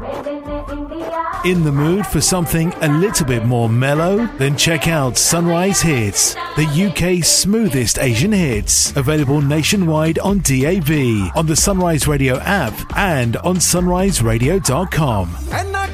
In the mood for something a little bit more mellow? Then check out Sunrise Hits, the UK's smoothest Asian hits. Available nationwide on DAB, on the Sunrise Radio app and on sunriseradio.com.